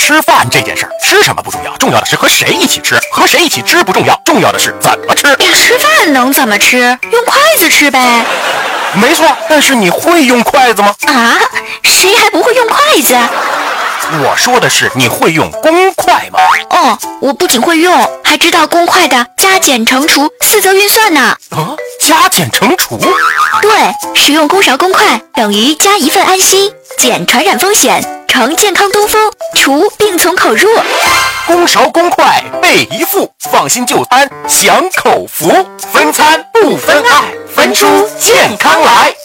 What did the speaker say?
吃饭这件事儿，吃什么不重要，重要的是和谁一起吃。和谁一起吃不重要，重要的是怎么吃。 吃饭能怎么吃？用筷子吃呗。 没错，但是你会用筷子吗？ 啊，谁还不会用筷子？ 我说的是你会用公筷吗？ 哦，我不仅会用，还知道公筷的加减乘除四则运算呢。 加减乘除？ 对，使用公勺公筷等于加一份安心，减传染风险，乘健康东风，除病从口入。 公勺公筷备一副，放心就餐享口福，分餐不分爱，分出健康来。